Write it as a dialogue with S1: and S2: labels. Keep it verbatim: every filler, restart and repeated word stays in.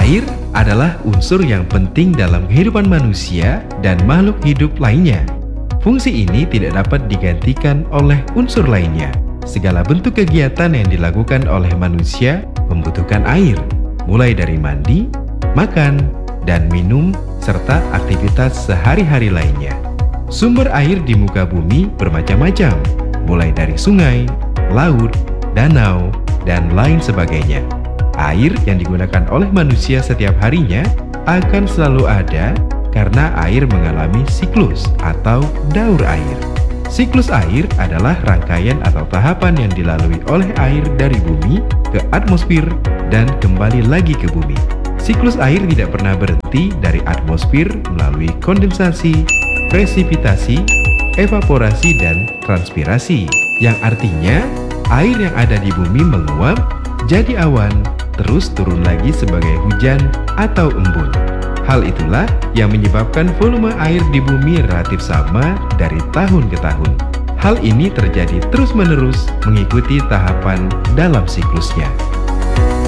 S1: Air adalah unsur yang penting dalam kehidupan manusia dan makhluk hidup lainnya. Fungsi ini tidak dapat digantikan oleh unsur lainnya. Segala bentuk kegiatan yang dilakukan oleh manusia membutuhkan air, mulai dari mandi, makan, dan minum, serta aktivitas sehari-hari lainnya. Sumber air di muka bumi bermacam-macam, mulai dari sungai, laut, danau, dan lain sebagainya. Air yang digunakan oleh manusia setiap harinya akan selalu ada karena air mengalami siklus atau daur air. Siklus air adalah rangkaian atau tahapan yang dilalui oleh air dari bumi ke atmosfer dan kembali lagi ke bumi. Siklus air tidak pernah berhenti dari atmosfer melalui kondensasi, presipitasi, evaporasi, dan transpirasi, yang artinya air yang ada di bumi menguap jadi awan, terus turun lagi sebagai hujan atau embun. Hal itulah yang menyebabkan volume air di bumi relatif sama dari tahun ke tahun. Hal ini terjadi terus-menerus mengikuti tahapan dalam siklusnya.